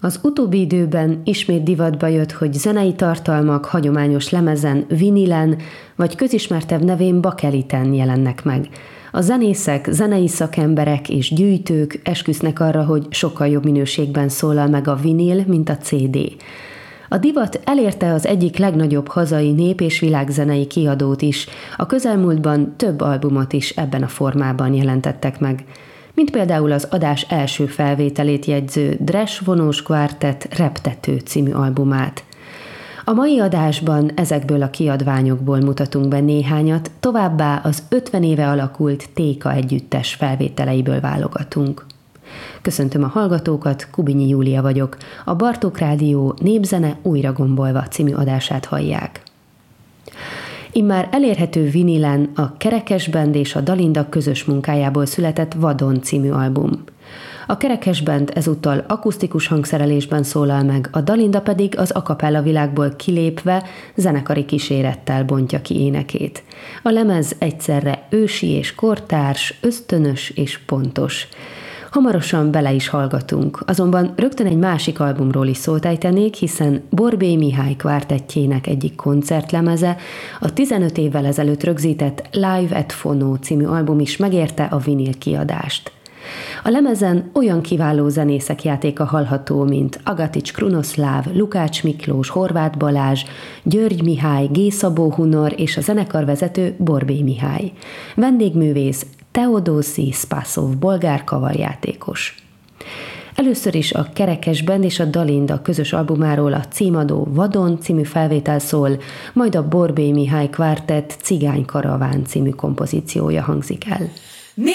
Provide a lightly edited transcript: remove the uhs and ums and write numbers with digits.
Az utóbbi időben ismét divatba jött, hogy zenei tartalmak hagyományos lemezen, vinilen, vagy közismertebb nevén bakeliten jelennek meg. A zenészek, zenei szakemberek és gyűjtők esküsznek arra, hogy sokkal jobb minőségben szólal meg a vinil, mint a CD. A divat elérte az egyik legnagyobb hazai nép- és világzenei kiadót is. A közelmúltban több albumot is ebben a formában jelentettek meg, mint például az adás első felvételét jegyző Dres Vonós Kvartett Reptető című albumát. A mai adásban ezekből a kiadványokból mutatunk be néhányat, továbbá az 50 éve alakult Téka együttes felvételeiből válogatunk. Köszöntöm a hallgatókat, Kubinyi Júlia vagyok. A Bartók Rádió Népzene újra gombolva című adását hallják. Immár elérhető vinilen a Kerekes Band és a Dalinda közös munkájából született Vadon című album. A Kerekes Band ezúttal akusztikus hangszerelésben szólal meg, a Dalinda pedig az a cappella világból kilépve zenekari kísérettel bontja ki énekét. A lemez egyszerre ősi és kortárs, ösztönös és pontos. Hamarosan bele is hallgatunk, azonban rögtön egy másik albumról is szót ejtenék, hiszen Borbély Mihály kvártettjének egyik koncertlemeze, a 15 évvel ezelőtt rögzített Live at Fono című album is megérte a vinil kiadást. A lemezen olyan kiváló zenészek játéka hallható, mint Agatics Krunoszláv, Lukács Miklós, Horváth Balázs, György Mihály, G. Szabó Hunor és a zenekarvezető Borbély Mihály. Vendégművész Teodoszi Spasov, bolgár kavarjátékos. Először is a Kerekes Band és a Dalinda közös albumáról a címadó Vadon című felvétel szól, majd a Borbély Mihály Kvártett Cigány Karaván című kompozíciója hangzik el.